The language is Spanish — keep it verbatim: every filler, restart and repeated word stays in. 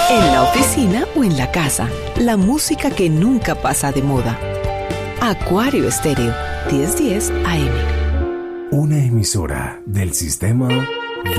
En la oficina o en la casa, la música que nunca pasa de moda. Acuario Estéreo, diez diez A M. Una emisora del sistema